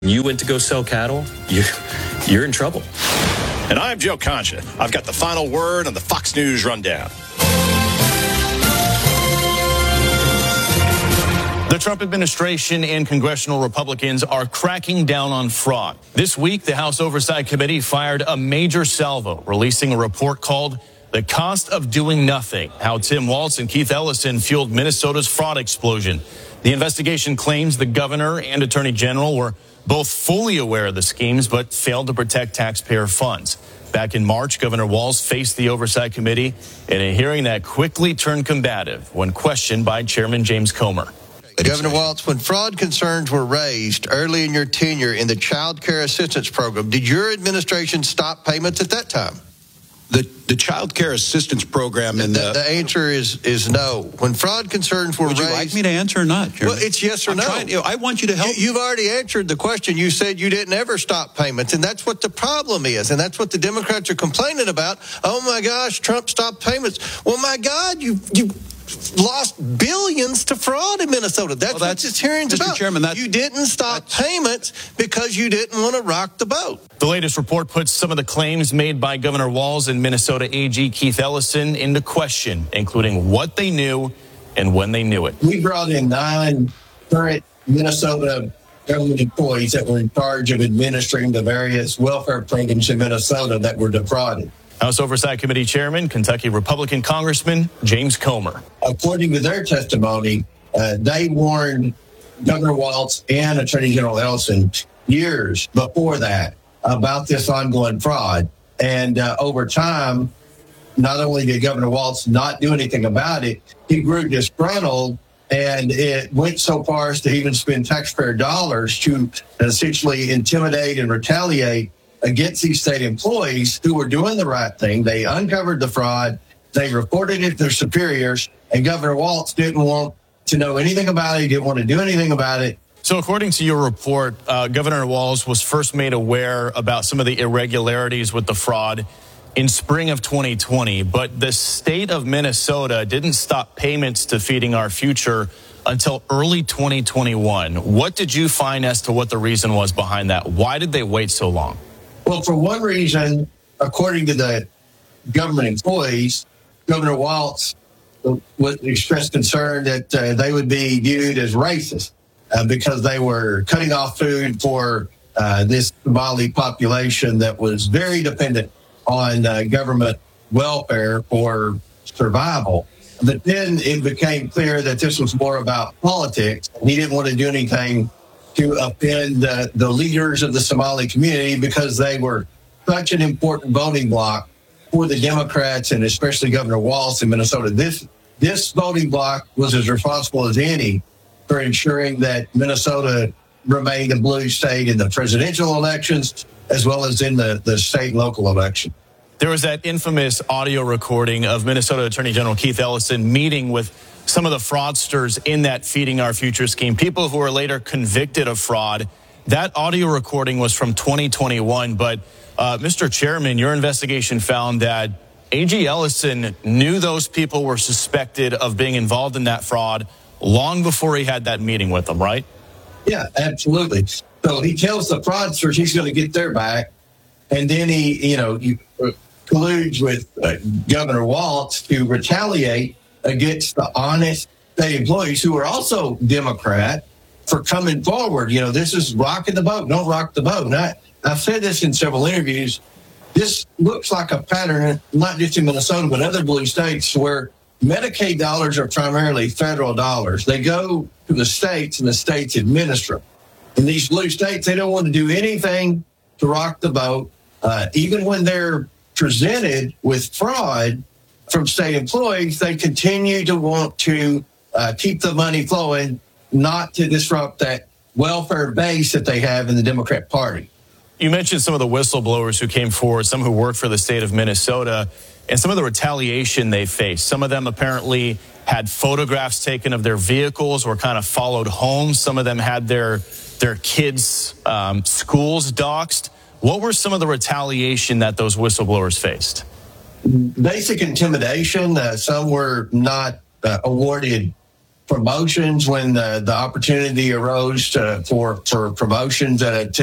You went to go sell cattle, you're in trouble. And I'm Joe Concha. I've got the final word on the Fox News Rundown. The Trump administration and congressional Republicans are cracking down on fraud. This week, the House Oversight Committee fired a major salvo, releasing a report called The Cost of Doing Nothing, how Tim Walz and Keith Ellison fueled Minnesota's fraud explosion. The investigation claims the governor and attorney general were both fully aware of the schemes, but failed to protect taxpayer funds. Back in March, Governor Walz faced the Oversight Committee in a hearing that quickly turned combative when questioned by Chairman James Comer. Governor Walz, when fraud concerns were raised early in your tenure in the Child Care Assistance Program, did your administration stop payments at that time? The Child Care Assistance Program and the answer is no. When fraud concerns were raised... Would you like me to answer or not, Chairman? Well, it's yes or no. I want you to help. You've already answered the question. You said you didn't ever stop payments, and that's what the problem is, and that's what the Democrats are complaining about. Oh, my gosh, Trump stopped payments. Well, my God, you lost billions to fraud in Minnesota. That's what this hearing's about. Chairman, you didn't stop payments because you didn't want to rock the boat. The latest report puts some of the claims made by Governor Walz and Minnesota AG Keith Ellison into question, including what they knew and when they knew it. We brought in 9 current Minnesota government employees that were in charge of administering the various welfare programs in Minnesota that were defrauded. House Oversight Committee Chairman, Kentucky Republican Congressman James Comer. According to their testimony, they warned Governor Walz and Attorney General Ellison years before that about this ongoing fraud. And over time, not only did Governor Walz not do anything about it, he grew disgruntled, and it went so far as to even spend taxpayer dollars to essentially intimidate and retaliate against these state employees who were doing the right thing. They uncovered the fraud. They reported it to their superiors, and Governor Walz didn't want to know anything about it. He didn't want to do anything about it. So according to your report, Governor Walz was first made aware about some of the irregularities with the fraud in spring of 2020, but the state of Minnesota didn't stop payments to Feeding Our Future until early 2021. What did you find as to what the reason was behind that? Why did they wait so long? Well, for one reason, according to the government employees, Governor Walz expressed concern that they would be viewed as racist because they were cutting off food for this Somali population that was very dependent on government welfare for survival. But then it became clear that this was more about politics. He didn't want to do anything to offend the leaders of the Somali community because they were such an important voting bloc for the Democrats and especially Governor Walz in Minnesota. This voting bloc was as responsible as any for ensuring that Minnesota remained a blue state in the presidential elections as well as in the state and local election. There was that infamous audio recording of Minnesota Attorney General Keith Ellison meeting with some of the fraudsters in that Feeding Our Future scheme, people who were later convicted of fraud. That audio recording was from 2021. But, Mr. Chairman, your investigation found that A.G. Ellison knew those people were suspected of being involved in that fraud long before he had that meeting with them, right? Yeah, absolutely. So he tells the fraudsters he's going to get their back. And then he colludes with Governor Walz to retaliate against the honest state employees who are also Democrat for coming forward. This is rocking the boat. Don't rock the boat. And I've said this in several interviews. This looks like a pattern, not just in Minnesota, but other blue states where Medicaid dollars are primarily federal dollars. They go to the states and the states administer them. In these blue states, they don't want to do anything to rock the boat. Even when they're presented with fraud from state employees, they continue to want to keep the money flowing, not to disrupt that welfare base that they have in the Democrat Party. You mentioned some of the whistleblowers who came forward, some who worked for the state of Minnesota, and some of the retaliation they faced. Some of them apparently had photographs taken of their vehicles or kind of followed home. Some of them had their kids' schools doxxed. What were some of the retaliation that those whistleblowers faced? Basic intimidation. Some were not awarded promotions when the opportunity arose for promotions at a